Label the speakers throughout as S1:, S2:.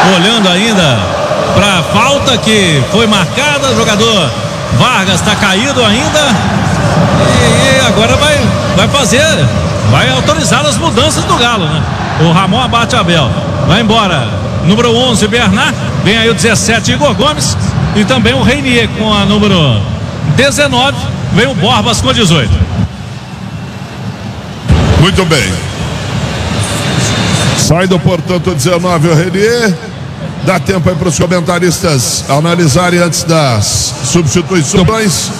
S1: olhando ainda para a falta que foi marcada. O jogador Vargas está caído ainda e agora vai autorizar as mudanças do Galo, né? O Ramon Abate Abel vai embora. Número 11, Bernard. Vem aí o 17, Igor Gomes. E também o Reinier com a número 19. Vem o Borbas com 18.
S2: Muito bem. Saindo, portanto, 19 o Reinier. Dá tempo aí para os comentaristas analisarem antes das substituições.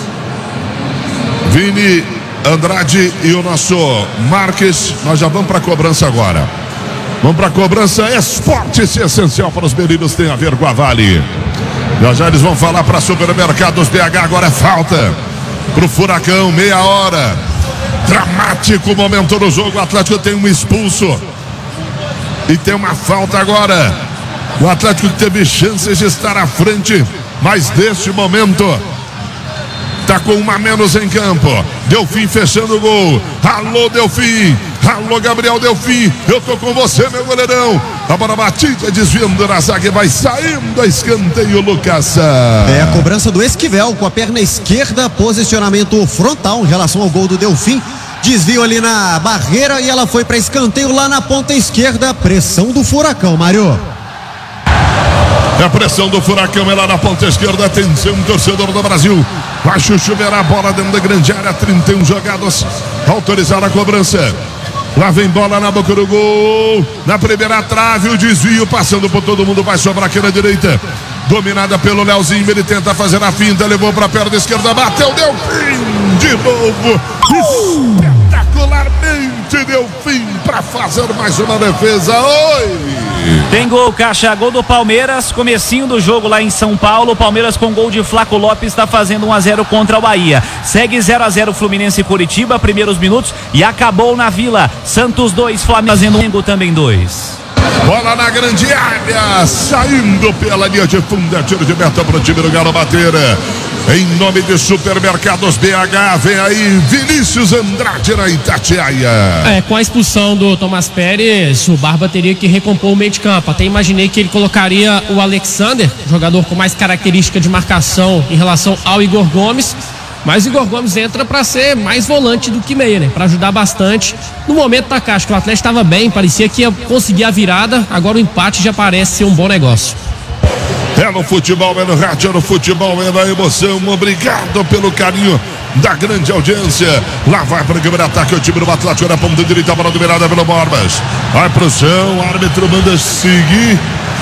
S2: Vini, Andrade e o nosso Marques. Nós já vamos para a cobrança agora. Vamos para a cobrança. Esporte essencial para os meninos, tem a ver com a Vale. Já eles vão falar para Supermercados BH. Agora é falta para o Furacão, meia hora. Dramático momento no jogo. O Atlético tem um expulso e tem uma falta agora. O Atlético teve chances de estar à frente, mas neste momento está com uma a menos em campo. Delfim fechando o gol. Alô, Delfim. Alô, Gabriel Delfim. Eu tô com você, meu goleirão. A bola batida, desviando na zaga e vai saindo a escanteio, Lucas.
S3: É a cobrança do Esquivel com a perna esquerda, posicionamento frontal em relação ao gol do Delfim. Desvio ali na barreira e ela foi para escanteio lá na ponta esquerda. Pressão do Furacão, Mário.
S2: É a pressão do Furacão, é lá na ponta esquerda. Atenção, torcedor do Brasil. Vai chuchuver a bola dentro da grande área. 31 jogados. Autorizar a cobrança. Lá vem bola na boca do gol. Na primeira trave, o desvio passando por todo mundo. Vai sobrar aqui na direita. Dominada pelo Leozinho. Ele tenta fazer a finta. Levou para a perna esquerda. Bateu, Delfim de novo. Espetacularmente, Delfim para fazer mais uma defesa. Oi!
S4: Tem gol, Caixa, gol do Palmeiras, comecinho do jogo lá em São Paulo. Palmeiras com gol de Flaco Lopes está fazendo 1-0 contra o Bahia. Segue 0-0 Fluminense e Curitiba, primeiros minutos, e acabou na Vila. Santos 2, Flamengo fazendo também 2.
S2: Bola na grande área, saindo pela linha de fundo, é tiro de meta para o time do Galo bater. Em nome de Supermercados BH, vem aí Vinícius Andrade na Itatiaia.
S5: Com a expulsão do Tomás Pérez, o Barba teria que recompor o meio de campo. Até imaginei que ele colocaria o Alexander, jogador com mais característica de marcação em relação ao Igor Gomes. Mas o Igor Gomes entra para ser mais volante do que meia, né? Para ajudar bastante. No momento da Caixa, que o Atlético estava bem, parecia que ia conseguir a virada. Agora o empate já parece ser um bom negócio.
S2: É no futebol, é no rádio, é no futebol, é na emoção. Obrigado pelo carinho da grande audiência. Lá vai para o primeiro ataque o time do Atlético na ponta direita, a bola dominada pelo Borbas. Vai pro chão, o árbitro manda seguir.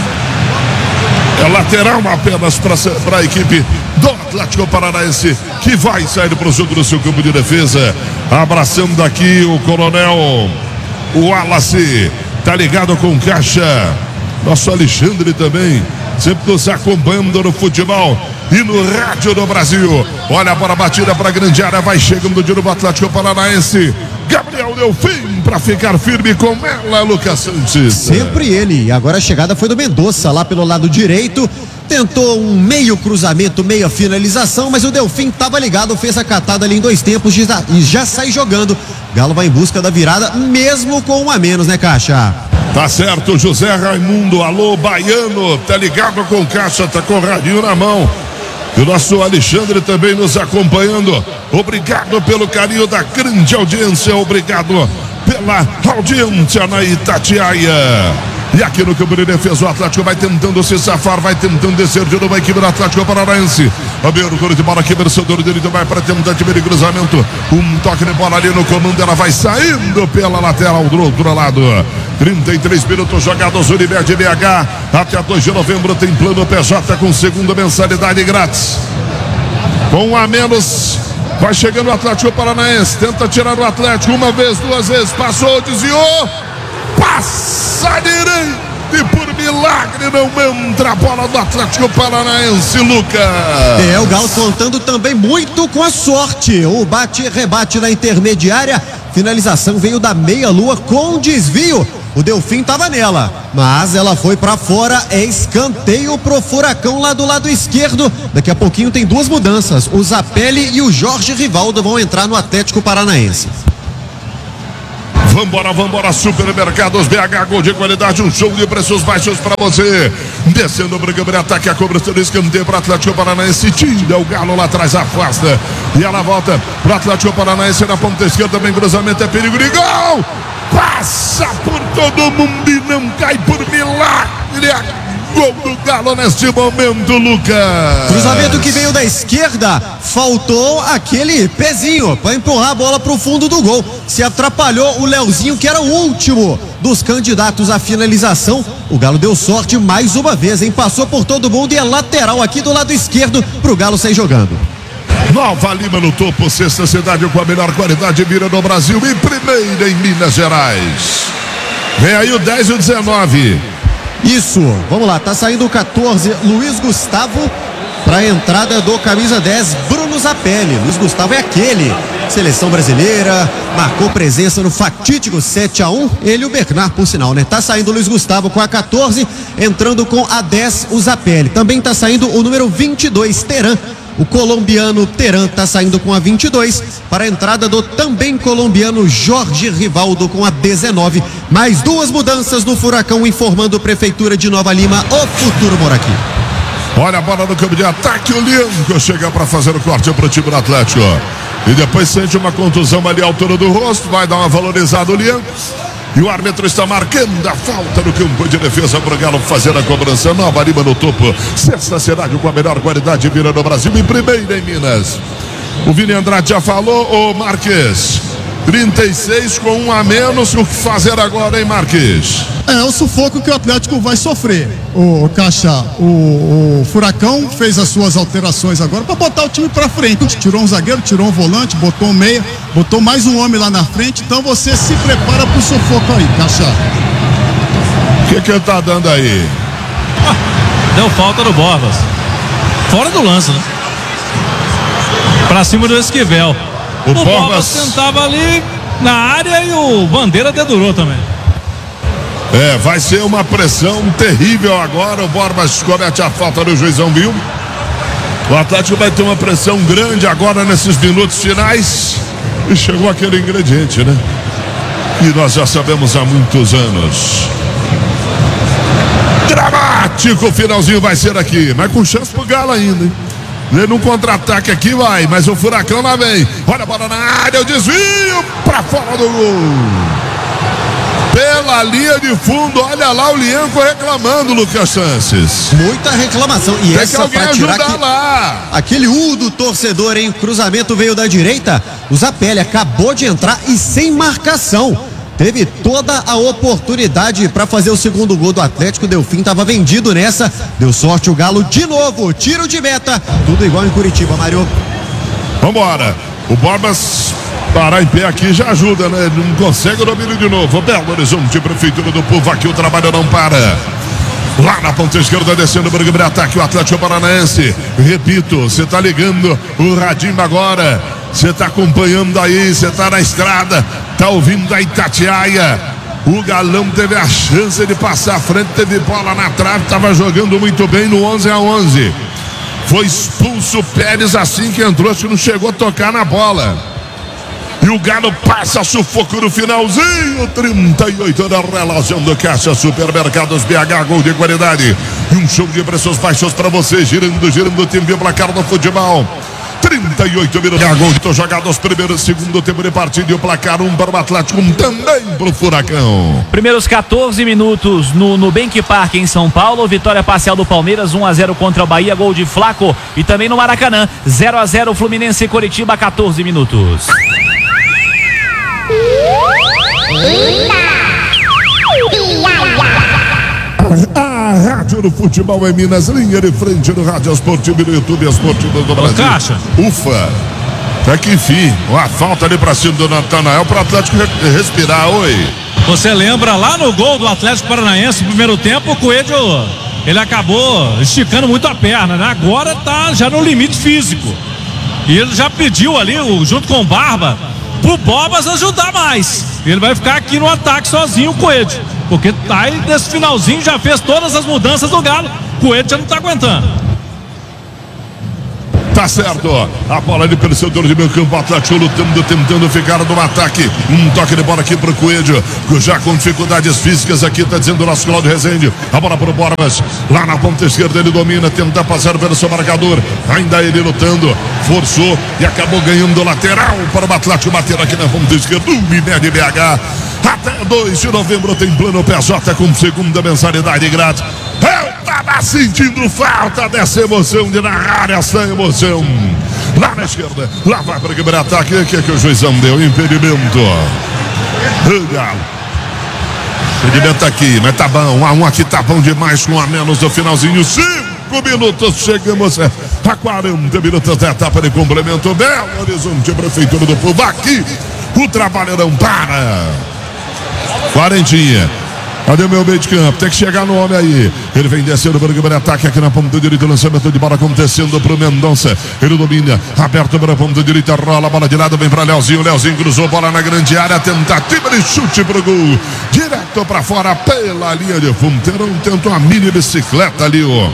S2: É lateral apenas para a equipe do Atlético Paranaense, que vai sair para o jogo do seu campo de defesa. Abraçando aqui o coronel, o Wallace, tá ligado com o Caixa. Nosso Alexandre também, sempre nos acompanhando no futebol e no rádio do Brasil. Olha a bola batida para a grande área, vai chegando de novo o Atlético Paranaense. Gabriel Delfim para ficar firme com ela, Lucas Santos.
S3: Sempre ele. Agora a chegada foi do Mendonça lá pelo lado direito. Tentou um meio cruzamento, meia finalização, mas o Delfim estava ligado, fez a catada ali em 2 tempos e já sai jogando. Galo vai em busca da virada, mesmo com 1 a menos, né, Caixa?
S2: Tá certo, José Raimundo, alô, baiano, tá ligado com o Caixa, tá com o radinho na mão. E o nosso Alexandre também nos acompanhando. Obrigado pelo carinho da grande audiência, obrigado pela audiência na Itatiaia. E aqui no campo de defesa o Atlético vai tentando se safar, vai tentando descer de novo a equipe do Atlético Paranaense. Abertura de bola aqui, vencedor direito vai para tentar de cruzamento. Um toque de bola ali no comando, ela vai saindo pela lateral do outro lado. 33 minutos jogados, Unimed BH. Até 2 de novembro tem plano PJ com segunda mensalidade grátis. Com 1 a menos, vai chegando o Atlético Paranaense. Tenta tirar o Atlético 1 vez, 2 vezes, passou, desviou. Passa direito e por milagre não entra a bola do Atlético Paranaense, Lucas.
S3: O Galo contando também muito com a sorte. O bate-rebate na intermediária. Finalização veio da meia-lua com desvio. O Delfim estava nela, mas ela foi para fora. É escanteio pro Furacão lá do lado esquerdo. Daqui a pouquinho tem 2 mudanças. O Zapelli e o Jorge Rivaldo vão entrar no Atlético Paranaense.
S2: Vambora, Supermercados BH, gol de qualidade, um show de preços baixos pra você. Descendo o Brigambri, ataque a cobrança do escanteio para Atlético Paranaense, tira o Galo lá atrás, afasta. E ela volta para Atlético Paranaense na ponta esquerda, bem cruzamento, é perigo de gol. Passa por todo mundo e não cai por milagre. Gol do Galo neste momento, Lucas.
S3: Cruzamento que veio da esquerda, faltou aquele pezinho para empurrar a bola para o fundo do gol. Se atrapalhou o Leozinho, que era o último dos candidatos à finalização. O Galo deu sorte mais uma vez, hein? Passou por todo mundo e é lateral aqui do lado esquerdo para o Galo sair jogando.
S2: Nova Lima no topo, sexta cidade com a melhor qualidade de mira do Brasil e primeira em Minas Gerais. Vem aí o 10 e o 19.
S3: Isso, vamos lá, tá saindo o 14, Luiz Gustavo, para a entrada do camisa 10, Bruno Zapelli. Luiz Gustavo é aquele, seleção brasileira, marcou presença no fatídico 7-1, ele e o Bernard, por sinal, né? Tá saindo o Luiz Gustavo com a 14, entrando com a 10, o Zapelli. Também tá saindo o número 22, Teran. O colombiano Teran tá saindo com a 22 para a entrada do também colombiano Jorge Rivaldo com a 19. Mais duas mudanças no Furacão, informando a Prefeitura de Nova Lima, o futuro mora aqui.
S2: Olha a bola no campo de ataque, o Lianco chega para fazer o corte para o time do Atlético. E depois sente uma contusão ali à altura do rosto, vai dar uma valorizada o Lianco. E o árbitro está marcando a falta no campo de defesa para o Galo fazer a cobrança. Nova Lima no topo, sexta cidade com a melhor qualidade de vida no Brasil e primeira em Minas. O Vini Andrade já falou, o Marques, 36 com um a menos, o que fazer agora, hein, Marques?
S6: É o sufoco que o Atlético vai sofrer. O Caixa, o Furacão fez as suas alterações agora para botar o time para frente. Tirou um zagueiro, tirou um volante, botou um meia, botou mais um homem lá na frente. Então você se prepara para o sufoco aí, Caixa.
S2: O que ele tá dando aí?
S1: Deu falta do Borbas. Fora do lance, né? Pra cima do Esquivel. O Borbas tentava ali na área e o Bandeira dedurou também.
S2: Vai ser uma pressão terrível agora. O Borbas comete a falta do juizão, viu? O Atlético vai ter uma pressão grande agora nesses minutos finais. E chegou aquele ingrediente, né? Que nós já sabemos há muitos anos. Dramático, o finalzinho vai ser aqui, mas com chance pro Galo ainda, hein? Num contra-ataque aqui vai, mas o Furacão lá vem. Olha a bola na área, o desvio pra fora do gol. Pela linha de fundo, olha lá o Lianco reclamando, Lucas Sanches.
S3: Muita reclamação. E
S2: tem
S3: essa
S2: que
S3: pra tirar
S2: lá.
S3: Aquele do torcedor, hein? Cruzamento veio da direita. O Zapelli acabou de entrar e sem marcação. Teve toda a oportunidade para fazer o segundo gol do Atlético. O Delfim estava vendido nessa. Deu sorte o Galo de novo. Tiro de meta. Tudo igual em Curitiba, Mário.
S2: Vambora. O Borbas parar em pé aqui já ajuda, né? Não consegue o domínio de novo. Belo Horizonte, Prefeitura do Povo. Aqui o trabalho não para. Lá na ponta esquerda, descendo o Brigambri, ataque o Atlético Paranaense. Repito, você tá ligando o radinho agora. Você tá acompanhando aí, você tá na estrada, tá ouvindo da Itatiaia. O Galão teve a chance de passar à frente, teve bola na trave, tava jogando muito bem no 11-11. Foi expulso o Pérez assim que entrou, acho que não chegou a tocar na bola. E o Galo passa sufoco no finalzinho. 38 da relação do Caixa Supermercados BH, gol de qualidade. E um show de preços baixos para você, girando o time de placar do futebol. 38 minutos. Gol jogados primeiro e segundo tempo de partida. E o placar 1 para o Atlético, também para o Furacão.
S4: Primeiros 14 minutos no Nubank Park em São Paulo. Vitória parcial do Palmeiras, 1-0 contra o Bahia. Gol de Flaco. E também no Maracanã, 0-0 Fluminense e Coritiba, 14 minutos.
S2: A Rádio do Futebol em Minas, linha de frente do Rádio Esportivo e do YouTube Esportivo do Brasil.
S1: Caixa.
S2: Ufa, até que enfim, uma falta ali pra cima do Natanael pro Atlético respirar. Oi.
S1: Você lembra lá no gol do Atlético Paranaense no primeiro tempo, o Coelho, ele acabou esticando muito a perna, né? Agora tá já no limite físico. E ele já pediu ali, junto com o Barba, pro Borbas ajudar mais. Ele vai ficar aqui no ataque sozinho, o Coelho. Porque tá aí nesse finalzinho, já fez todas as mudanças do Galo. O Coelho já não tá aguentando.
S2: Tá certo. A bola ali pelo setor de meio campo. Atlético lutando, tentando ficar no ataque. Um toque de bola aqui pro Coelho. Já com dificuldades físicas aqui, tá dizendo o nosso Cláudio Rezende. A bola pro Borbas. Lá na ponta esquerda ele domina, tenta passar pelo seu marcador. Ainda ele lutando. Forçou e acabou ganhando lateral para o Atlético bater aqui na ponta esquerda. Unimed BH. Até 2 de novembro tem plano PJ com segunda mensalidade grátis. Eu tava sentindo falta dessa emoção de narrar essa emoção. Lá na esquerda, lá vai para quebrar ataque. O que o juizão deu? Impedimento. Galo. Impedimento aqui, mas tá bom. 1-1 aqui tá bom demais com a menos no finalzinho. 5 minutos, chegamos a 40 minutos da etapa de complemento. Belo Horizonte, Prefeitura do Povo. Aqui o trabalho não para. Quarentinha. Cadê o meu meio de campo? Tem que chegar no homem aí. Ele vem descendo para o ataque aqui na ponta direita. Lançamento de bola acontecendo para o Mendonça. Ele domina. Aberto para a ponta direita. Rola a bola de lado. Vem para Leozinho. Leozinho cruzou bola na grande área. Tentativa de chute para o gol. Direto para fora pela linha de fundo. Tentou uma mini bicicleta ali. O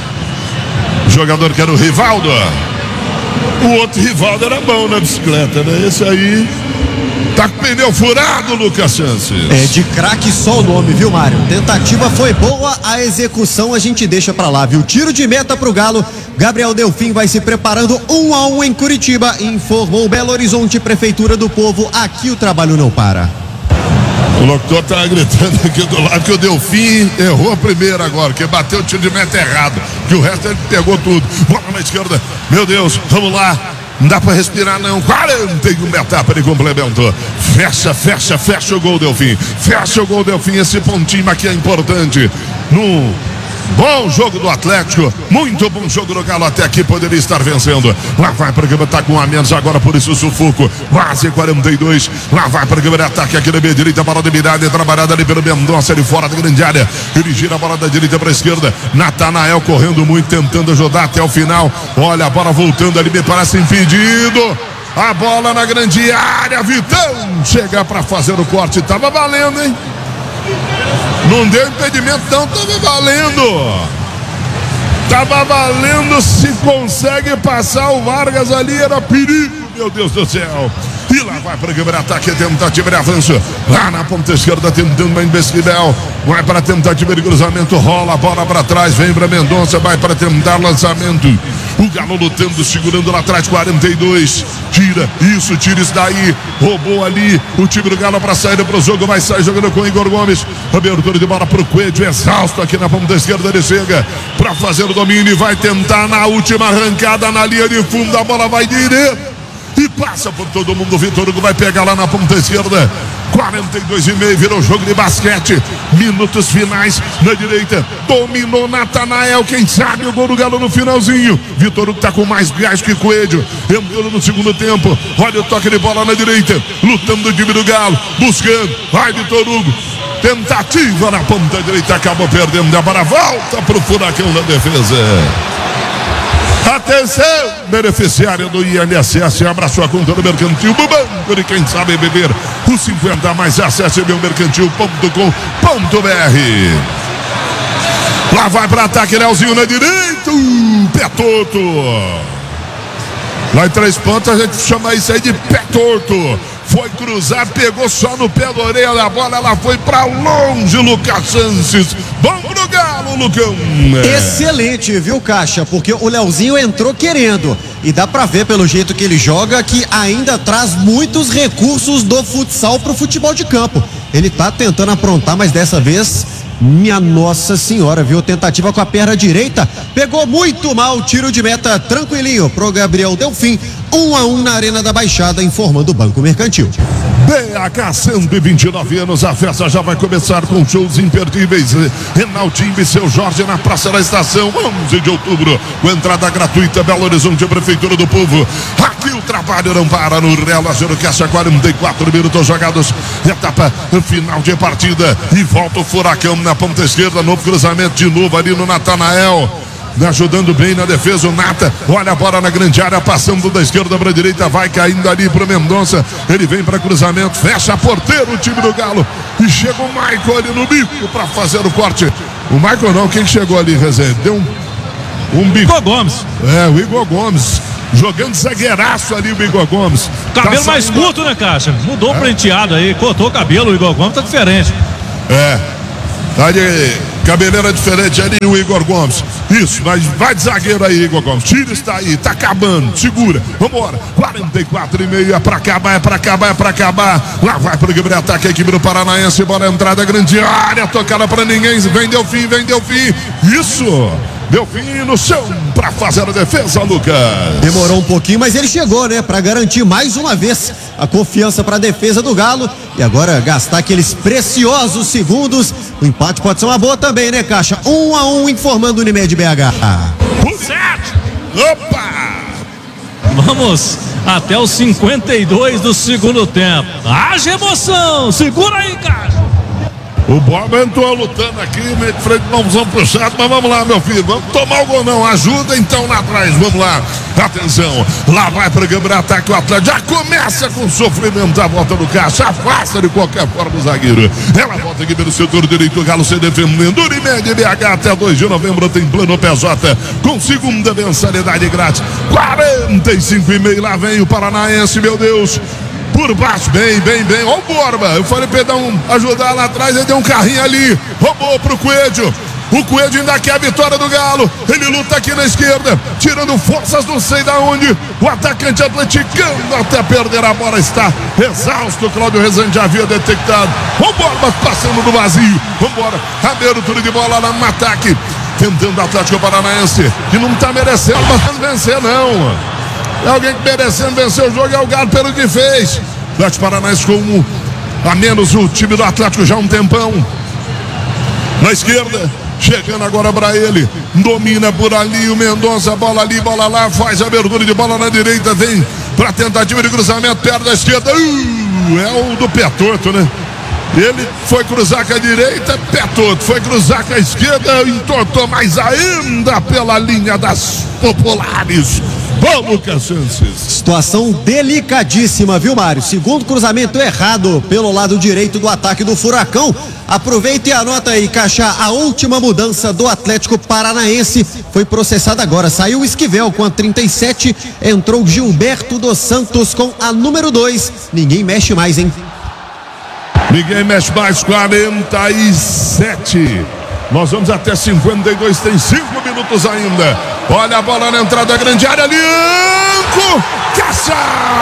S2: jogador que era o Rivaldo. O outro Rivaldo era bom na bicicleta, né? Esse aí tá com pneu furado, Lucas Chances.
S3: É de craque só o nome, viu, Mário? Tentativa foi boa, a execução a gente deixa pra lá, viu? Tiro de meta pro Galo. Gabriel Delfim vai se preparando 1-1 em Curitiba. Informou Belo Horizonte, Prefeitura do Povo. Aqui o trabalho não para.
S2: O locutor tá gritando aqui do lado que o Delfim errou a primeira agora, que bateu o tiro de meta errado, que o resto ele pegou tudo. Bola na esquerda, meu Deus, vamos lá. Não dá pra respirar não, 41 etapa de complemento. Fecha o gol, Delfim. Fecha o gol, Delfim, esse pontinho aqui é importante. Bom jogo do Atlético, muito bom jogo do Galo, até aqui poderia estar vencendo. Lá vai para o tá com a menos agora, por isso o sufoco, quase 42. Lá vai para o ataque aqui na minha direita, bola de mirada, trabalhada ali pelo Mendonça, ali fora da grande área. Ele gira a bola da direita para a esquerda. Natanael correndo muito, tentando ajudar até o final. Olha a bola voltando ali, me parece impedido. A bola na grande área, Vitão chega para fazer o corte, tava valendo, hein? Não deu impedimento, não, tava valendo. Tava valendo, se consegue passar o Vargas ali, era perigo, meu Deus do céu. E lá vai para o ataque, tentativa de avanço. Lá na ponta esquerda, tentando uma Besquibel. Vai para a tentativa de cruzamento, rola a bola para trás, vem para Mendonça, vai para tentar lançamento. O Galo lutando, segurando lá atrás, 42. Tira isso daí. Roubou ali o time do Galo para sair para o jogo. Vai sair jogando com o Igor Gomes. Abertura de bola para o Coelho, exausto aqui na ponta esquerda. Ele chega para fazer o domínio e vai tentar na última arrancada na linha de fundo. A bola vai direto e passa por todo mundo. O Vitor Hugo vai pegar lá na ponta esquerda. 42,5, virou jogo de basquete. Minutos finais na direita. Dominou Natanael. Quem sabe o gol do Galo no finalzinho. Vitor Hugo tá com mais gás que Coelho. Entrou no segundo tempo. Olha o toque de bola na direita. Lutando o time do Galo. Buscando. Vai Vitor Hugo. Tentativa na ponta direita. Acabou perdendo. A bola volta pro furacão da defesa. Atenção, beneficiário do INSS, abra sua conta no Mercantil, do banco de quem sabe beber. O 50 mais, acesse meumercantil.com.br. Lá vai para ataque, Leozinho na direita, pé torto. Lá em Três Pontas a gente chama isso aí de pé torto. Foi cruzar, pegou só no pé da orelha da bola, ela foi pra longe, Lucas Sanches. Vamos pro Galo, Lucão.
S3: Excelente, viu, Caixa? Porque o Leozinho entrou querendo. E dá pra ver pelo jeito que ele joga que ainda traz muitos recursos do futsal pro futebol de campo. Ele tá tentando aprontar, mas dessa vez, minha Nossa Senhora, viu? Tentativa com a perna direita, pegou muito mal, tiro de meta tranquilinho pro Gabriel Delfim. 1-1 na Arena da Baixada, informando o Banco Mercantil.
S2: BH, 129 anos, a festa já vai começar com shows imperdíveis. Renaldinho e seu Jorge na Praça da Estação, 11 de outubro, com entrada gratuita, Belo Horizonte, Prefeitura do Povo. Aqui o trabalho não para no relógio do Caixa, 44 minutos jogados, etapa final de partida. E volta o Furacão na ponta esquerda, novo cruzamento de novo ali no Natanael. Ajudando bem na defesa o Nata, olha a bola na grande área, passando da esquerda para a direita, vai caindo ali para o Mendonça, ele vem para cruzamento, fecha a porteira o time do Galo, e chega o Michael ali no bico para fazer o corte. O Michael não, quem chegou ali, Rezende? Deu um bico.
S1: Igor Gomes.
S2: O Igor Gomes Jogando zagueiraço ali o Igor Gomes.
S1: Cabelo mais curto, né, Caixa? Mudou o penteado aí, cortou o cabelo, o Igor Gomes tá diferente.
S2: Tá de cabeleira diferente ali o Igor Gomes. Isso, mas vai de zagueiro aí, Igor Gomes. Tira está aí, tá acabando, segura. Vambora, 44,5, é pra acabar. Lá vai pro Gabriel, ataque a equipe do Paranaense, bola entrada, grande área, tocada pra ninguém, vem Delfim. Isso! Delfim no chão pra fazer a defesa, Lucas.
S3: Demorou um pouquinho, mas ele chegou, né? Pra garantir mais uma vez a confiança pra defesa do Galo. E agora gastar aqueles preciosos segundos. O empate pode ser uma boa também, né, Caixa? 1-1, informando o Unimed BH.
S1: Certo!
S2: Opa!
S1: Vamos até os 52 do segundo tempo. Haja emoção! Segura aí, Caixa!
S2: O Bob entrou lutando aqui, meio de frente, não vamos puxar, mas vamos lá, meu filho, vamos tomar o gol não, ajuda então lá atrás, vamos lá, atenção, lá vai para o Gabriel, ataque o Atlético, já começa com sofrimento a volta do Caixa, afasta de qualquer forma o zagueiro, ela volta aqui pelo setor direito, o Galo se defendendo, Unimed BH até 2 de novembro tem plano PJ, com segunda mensalidade grátis, 45,5, lá vem o Paranaense, meu Deus. Por baixo, bem. Ó o Borba. Eu falei pra ele ajudar lá atrás. Ele deu um carrinho ali. Roubou pro Coelho. O Coelho ainda quer a vitória do Galo. Ele luta aqui na esquerda. Tirando forças, não sei da onde. O atacante atleticano até perder a bola. Está exausto. O Cláudio Rezende já havia detectado. O Borba passando no vazio. Vambora. Abertura de bola lá no ataque. Tentando o Atlético Paranaense. Que não tá merecendo, mas vencer não. É alguém que merecendo vencer o jogo, é o Galo pelo que fez. Atlético Paranaense com um a menos o time do Atlético já há um tempão. Na esquerda, chegando agora para ele. Domina por ali o Mendonça, bola ali, bola lá, faz a abertura de bola na direita, vem para tentativa de cruzamento, perto da esquerda. É o do pé torto, né? Ele foi cruzar com a direita, pé torto, foi cruzar com a esquerda, entortou mais ainda pela linha das populares. Ô, Lucas Sanches.
S3: Situação delicadíssima, viu, Mário? Segundo cruzamento errado pelo lado direito do ataque do Furacão. Aproveita e anota aí, Caixa, a última mudança do Atlético Paranaense foi processada agora. Saiu o Esquivel com a 37, entrou Gilberto dos Santos com a número 2. Ninguém mexe mais, hein?
S2: Ninguém mexe mais, 47. Nós vamos até 52, tem 5 minutos ainda. Olha a bola na entrada da grande área, Lianco! Caixa!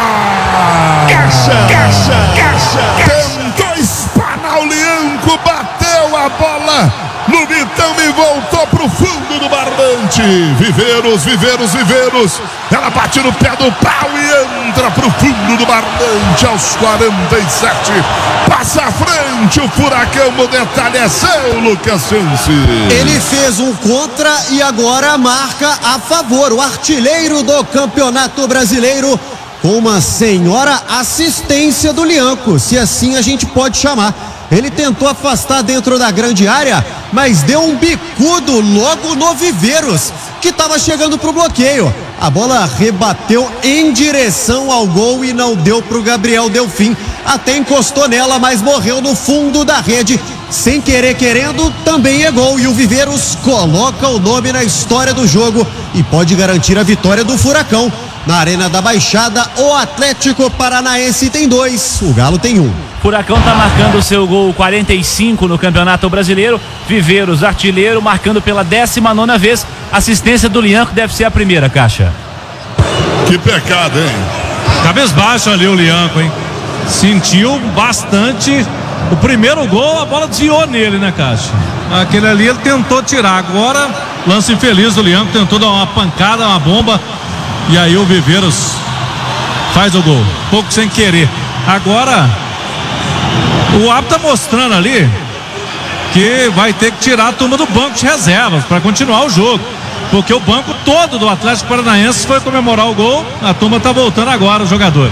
S2: Tentou espanar o Lianco, bateu a bola no bitão e voltou pro fundo do barbante. Viveiros. Ela bate no pé do pau e entra pro fundo do barbante aos 47. Passa à frente o Furacão, o detalhe é seu, Lucas Sanches.
S3: Ele fez um contra e agora marca a favor. O artilheiro do Campeonato Brasileiro com uma senhora assistência do Lianco, se assim a gente pode chamar. Ele tentou afastar dentro da grande área, mas deu um bicudo logo no Viveiros, que estava chegando pro bloqueio. A bola rebateu em direção ao gol e não deu pro Gabriel Delfim. Até encostou nela, mas morreu no fundo da rede. Sem querer, querendo, também é gol. E o Viveiros coloca o nome na história do jogo e pode garantir a vitória do Furacão. Na Arena da Baixada, o Atlético Paranaense tem 2, o Galo tem 1.
S4: Furacão tá marcando o seu gol 45 no Campeonato Brasileiro. Viveiros, artilheiro, marcando pela 19ª vez. Assistência do Lianco deve ser a primeira, Caixa.
S2: Que pecado, hein?
S1: Cabisbaixo ali o Lianco, hein? Sentiu bastante. O primeiro gol, a bola desviou nele, né, Caixa? Aquele ali ele tentou tirar. Agora, lance infeliz do Lianco, tentou dar uma pancada, uma bomba. E aí o Viveiros faz o gol, pouco sem querer. Agora o árbitro tá mostrando ali que vai ter que tirar a turma do banco de reservas para continuar o jogo, porque o banco todo do Atlético Paranaense foi comemorar o gol. A turma tá voltando agora, os jogadores.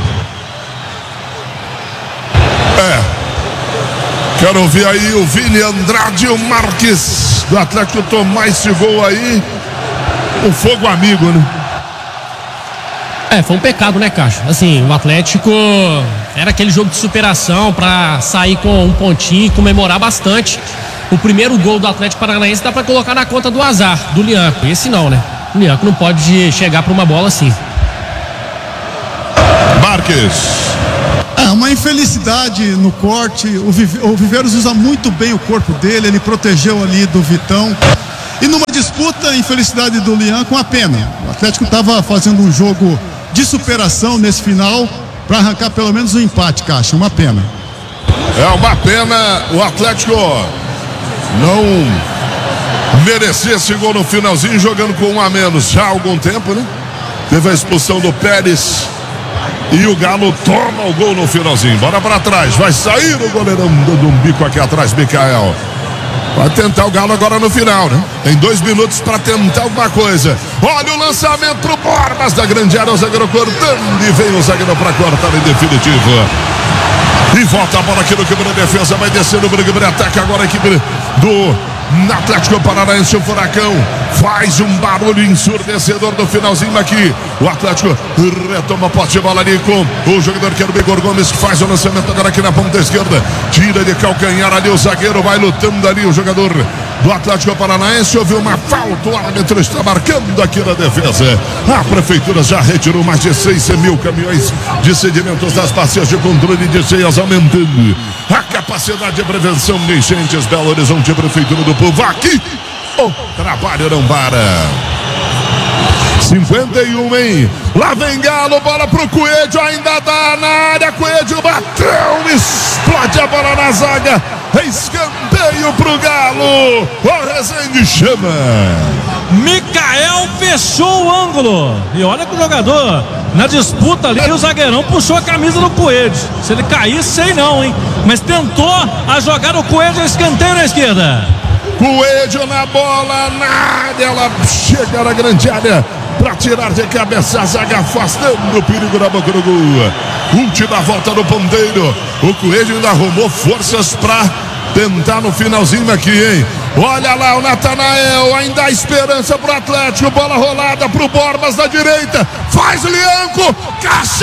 S2: Quero ouvir aí o Vini Andrade e o Marques do Atlético tomar esse gol aí. O fogo amigo, né?
S5: Foi um pecado, né, Caixa? Assim, o Atlético era aquele jogo de superação pra sair com um pontinho e comemorar bastante. O primeiro gol do Atlético Paranaense dá pra colocar na conta do azar, do Lianco. Esse não, né? O Lianco não pode chegar pra uma bola assim.
S2: Marques.
S6: Uma infelicidade no corte. O Viveiros usa muito bem o corpo dele, ele protegeu ali do Vitão. E numa disputa, a infelicidade do Lian com a pena. O Atlético estava fazendo um jogo de superação nesse final para arrancar pelo menos um empate, Caixa. Uma pena.
S2: É uma pena o Atlético não merecer esse gol no finalzinho, jogando com um a menos já há algum tempo, né? Teve a expulsão do Pérez e o Galo toma o gol no finalzinho. Bora pra trás, vai sair o goleirão dando um bico aqui atrás, Micael. Vai tentar o Galo agora no final, né? Tem 2 minutos pra tentar alguma coisa. Olha o lançamento pro Borbas da grande área, o zagueiro cortando e vem o zagueiro pra cortar em definitivo. E volta a bola aqui no campo da defesa, vai descendo o Brigman, ataca agora a equipe do Atlético Paranaense. O Furacão faz um barulho ensurdecedor no finalzinho aqui. O Atlético retoma a posse de bola ali com o jogador que era o Igor Gomes, que faz o lançamento agora aqui na ponta esquerda, tira de calcanhar ali o zagueiro, vai lutando ali o jogador do Atlético Paranaense. Houve uma falta, o árbitro está marcando aqui na defesa. A prefeitura já retirou mais de 6 mil caminhões de sedimentos das bacias de controle de cheias, aumentando a capacidade de prevenção de enchentes. Belo Horizonte, prefeitura do povo, aqui o trabalho não para. 51, hein? Lá vem Galo, bola pro Coelho, ainda dá na área, Coelho bateu, explode a bola na zaga, escanteio pro Galo, o Rezende chama.
S1: Micael fechou o ângulo, e olha que o jogador na disputa ali, o zagueirão puxou a camisa do Coelho. Se ele caísse, sei não, hein? Mas tentou a jogada, o Coelho, escanteio na esquerda.
S2: Coelho na bola, na área, ela chega na grande área para tirar de cabeça a zaga, afastando o perigo da boca do gol. Última volta no ponteiro, o Coelho ainda arrumou forças para tentar no finalzinho aqui, hein? Olha lá o Natanael, ainda há esperança pro Atlético, bola rolada pro Borbas da direita, faz o Lianco, Caixa